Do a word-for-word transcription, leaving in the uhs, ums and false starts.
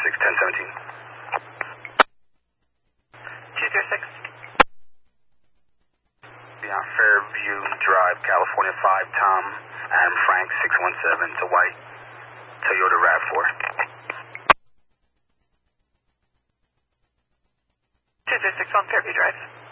six, ten seventeen. two zero six. Beyond Fairview Drive, California five, Tom, Adam Frank, six one seven, to White, Toyota RAV four. two zero six on Fairview Drive.